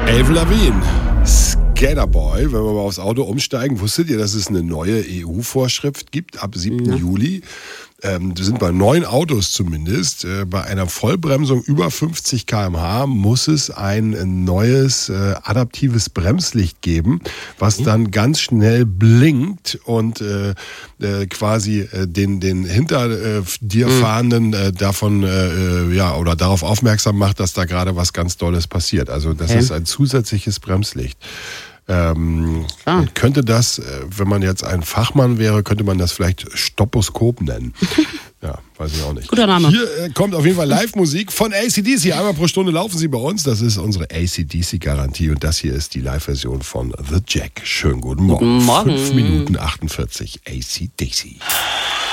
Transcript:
Avril Lavigne, Skaterboy. Wenn wir mal aufs Auto umsteigen, wusstet ihr, dass es eine neue EU-Vorschrift gibt ab 7. Juli? Sind bei neuen Autos zumindest, bei einer Vollbremsung über 50 km/h muss es ein neues adaptives Bremslicht geben, was dann ganz schnell blinkt und quasi den hinter dir Fahrenden davon oder darauf aufmerksam macht, dass da gerade was ganz Dolles passiert. Also das ist ein zusätzliches Bremslicht. Könnte das, wenn man jetzt ein Fachmann wäre, könnte man das vielleicht Stoposkop nennen. Ja, weiß ich auch nicht. Guter Name. Hier kommt auf jeden Fall Live-Musik von AC/DC. Einmal pro Stunde laufen sie bei uns. Das ist unsere AC/DC-Garantie. Und das hier ist die Live-Version von The Jack. Schönen guten Morgen. Guten Morgen. 5 Minuten 48 AC/DC.